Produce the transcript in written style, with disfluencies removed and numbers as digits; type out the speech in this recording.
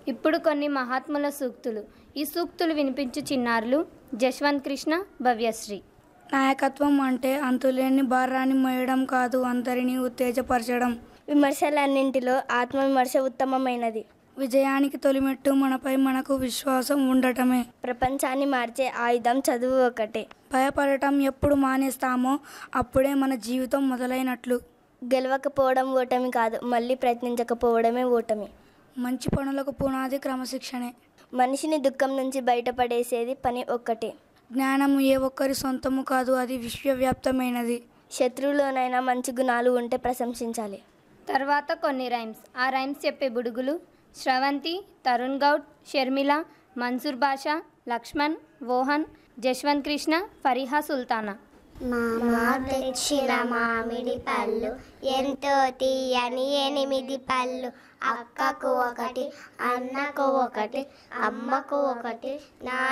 ఇప్పుడు కొన్ని మహాత్ముల సూక్తులు. ఈ సూక్తులు వినిపించు చిన్నారులు జశ్వంత్ కృష్ణ, భవ్యశ్రీ. నాయకత్వం అంటే అంతులేని భారాన్ని మోయడం కాదు, అందరినీ ఉత్తేజపరచడం. విమర్శలన్నింటిలో ఆత్మవిమర్శ ఉత్తమమైనది. విజయానికి తొలిమెట్టు మనపై మనకు విశ్వాసం ఉండటమే. ప్రపంచాన్ని మార్చే ఆయుధం చదువు ఒకటే. భయపడటం ఎప్పుడు మానేస్తామో అప్పుడే మన జీవితం మొదలైనట్లు. గెలవకపోవడం ఓటమి కాదు, మళ్ళీ ప్రయత్నించకపోవడమే ఓటమి. మంచి పనులకు పునాది క్రమశిక్షణే. మనిషిని దుఃఖం నుంచి బయటపడేసేది పని ఒక్కటే. జ్ఞానం ఏ ఒక్కరి సొంతము కాదు, అది విశ్వవ్యాప్తమైనది. శత్రువులోనైనా మంచి గుణాలు ఉంటే ప్రశంసించాలి. తర్వాత కొన్ని రైమ్స్. ఆ రైమ్స్ చెప్పే బుడుగులు శ్రవంతి, తరుణ్ గౌడ్, షర్మిల, మన్సూర్ బాషా, లక్ష్మణ్, మోహన్, జశ్వంత్ కృష్ణ, ఫరీహా సుల్తానా. మామా తెచ్చిన మామిడి పళ్ళు ఎంతో తీయని 8 పళ్ళు. అక్కకు ఒకటి, అన్నకు ఒకటి, అమ్మకు ఒకటి, నా